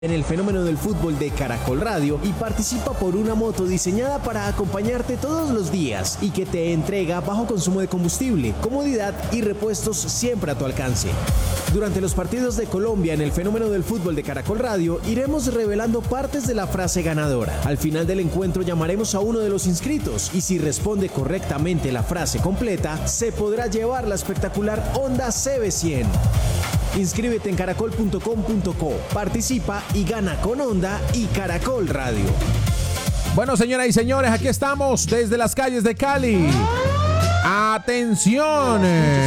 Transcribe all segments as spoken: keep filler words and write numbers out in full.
En el fenómeno del fútbol de Caracol Radio y participa por una moto diseñada para acompañarte todos los días y que te entrega bajo consumo de combustible, comodidad y repuestos siempre a tu alcance. Durante los partidos de Colombia en el fenómeno del fútbol de Caracol Radio iremos revelando partes de la frase ganadora. Al final del encuentro llamaremos a uno de los inscritos y si responde correctamente la frase completa, se podrá llevar la espectacular Honda C B cien. Inscríbete en caracol punto com punto co, participa y gana con Honda y Caracol Radio. Bueno, señoras y señores, aquí estamos desde las calles de Cali. ¡Atención!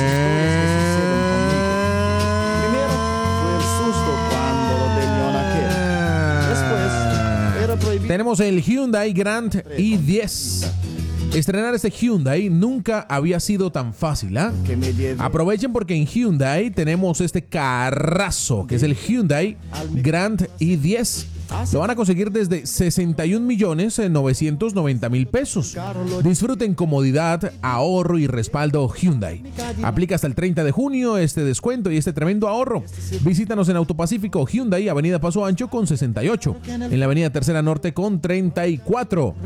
Primero fue el susto cuando lo tenía aquel. Después era prohibido. Tenemos el Hyundai Grand i diez. Estrenar este Hyundai nunca había sido tan fácil, ¿ah? ¿eh? Aprovechen porque en Hyundai tenemos este carrazo, que es el Hyundai Grand i diez. Lo van a conseguir desde sesenta y un millones novecientos noventa mil pesos. Disfruten comodidad, ahorro y respaldo Hyundai. Aplica hasta el treinta de junio este descuento y este tremendo ahorro. Visítanos en Autopacífico Hyundai, Avenida Paso Ancho con sesenta y ocho, en la Avenida Tercera Norte con treinta y cuatro,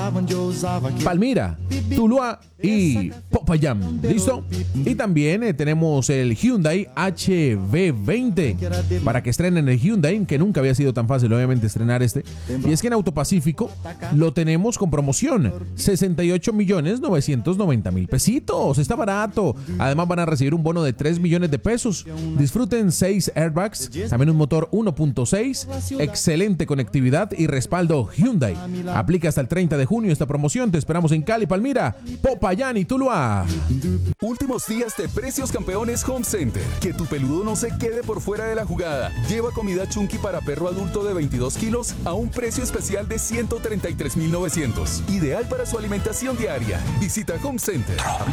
Palmira, Tuluá y Popayán. ¿Listo? Y también eh, tenemos el Hyundai H V veinte para que estrenen el Hyundai, que nunca había sido tan fácil obviamente estrenar este. Y es que en Autopacífico lo tenemos con promoción, sesenta y ocho millones novecientos noventa mil pesitos. Está barato. Además van a recibir un bono de tres millones de pesos. Disfruten seis airbags, también un motor uno punto seis, excelente conectividad y respaldo Hyundai. Aplica hasta el treinta de junio esta promoción. Te esperamos en Cali, Palmira, Popayán y Tuluá. Últimos días de Precios Campeones Home Center. Que tu peludo no se quede por fuera de la jugada. Lleva comida Chunky para perro adulto de veintidós kilos a un precio especial de ciento treinta y tres mil novecientos. Ideal para su alimentación diaria. Visita Home Center.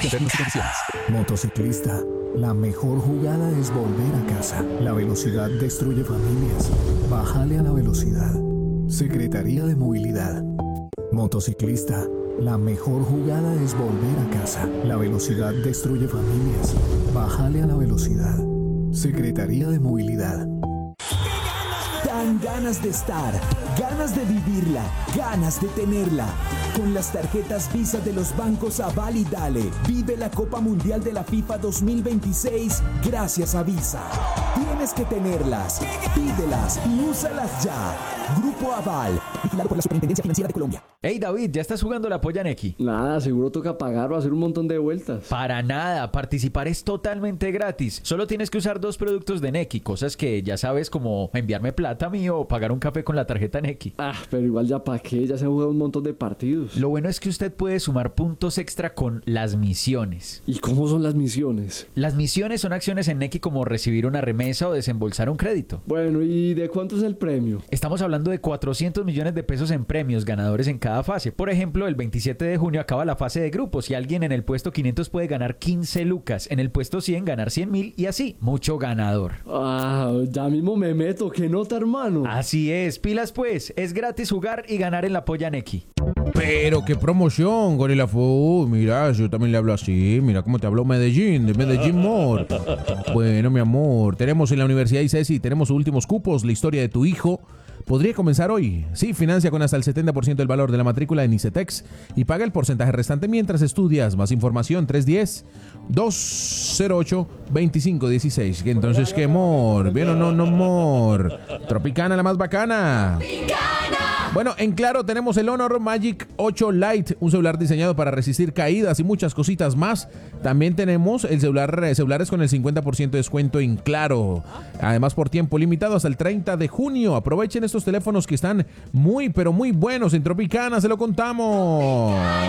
Motociclista, la mejor jugada es volver a casa. La velocidad destruye familias. Bájale a la velocidad. Secretaría de Movilidad. Motociclista, la mejor jugada es volver a casa. La velocidad destruye familias. Bájale a la velocidad. Secretaría de Movilidad. Dan ganas de estar, ganas de vivirla, ganas de tenerla. Con las tarjetas Visa de los bancos Aval y Dale, vive la Copa Mundial de la FIFA dos mil veintiséis gracias a Visa. Tienes que tenerlas, pídelas y úsalas ya. Grupo Aval, vigilado por la Superintendencia Financiera de Colombia. Hey David, ¿ya estás jugando la polla Neki? Nada, seguro toca pagar o hacer un montón de vueltas. Para nada, participar es totalmente gratis. Solo tienes que usar dos productos de Neki, cosas que ya sabes, como enviarme plata a mí o pagar un café con la tarjeta Neki. Ah, pero igual ya pa' qué, ya se ha jugado un montón de partidos. Lo bueno es que usted puede sumar puntos extra con las misiones. ¿Y cómo son las misiones? Las misiones son acciones en Neki como recibir una remesa o desembolsar un crédito. Bueno, ¿y de cuánto es el premio? Estamos hablando de cuatrocientos millones de pesos en premios ganadores en cada fase. Por ejemplo, el veintisiete de junio acaba la fase de grupos y alguien en el puesto quinientos puede ganar quince lucas, en el puesto cien ganar cien mil y así, mucho ganador. Ah, ya mismo me meto, ¿qué nota, hermano? Así es, pilas pues, es gratis jugar y ganar en la polla Neki. Pero qué promoción, Gorila Food. Mira, yo también le hablo así. Mira cómo te hablo Medellín, de Medellín More. Bueno, mi amor, tenemos en la Universidad I C E S I, tenemos últimos cupos, la historia de tu hijo podría comenzar hoy. Sí, financia con hasta el setenta por ciento del valor de la matrícula en ICETEX y paga el porcentaje restante mientras estudias. Más información, tres uno cero, dos cero ocho, dos cinco uno seis. Entonces, ¿qué amor? ¿Bien o no, no, amor? Tropicana, la más bacana. Bueno, en Claro tenemos el Honor Magic ocho Lite, un celular diseñado para resistir caídas y muchas cositas más. También tenemos el celular, celulares con el cincuenta por ciento de descuento en Claro. Además, por tiempo limitado hasta el treinta de junio. Aprovechen estos teléfonos que están muy, pero muy buenos. En Tropicana se lo contamos.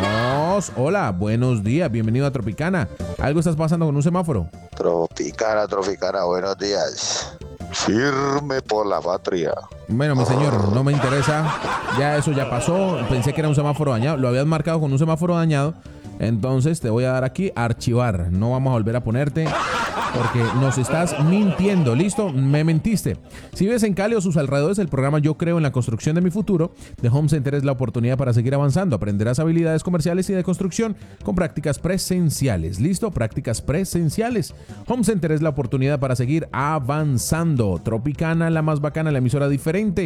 Hola, buenos días, bienvenido a Tropicana. ¿Algo estás pasando con un semáforo? Tropicana, Tropicana, buenos días. Firme por la patria. Bueno, mi señor, no me interesa. Ya eso ya pasó. Pensé que era un semáforo dañado. Lo habías marcado con un semáforo dañado Entonces te voy a dar aquí archivar. No vamos a volver a ponerte porque nos estás mintiendo. ¿Listo? Me mentiste. Si vives en Cali o sus alrededores, el programa Yo Creo en la Construcción de Mi Futuro de Home Center es la oportunidad para seguir avanzando. Aprenderás habilidades comerciales y de construcción con prácticas presenciales. ¿Listo? Prácticas presenciales. Home Center es la oportunidad para seguir avanzando. Tropicana, la más bacana, la emisora diferente.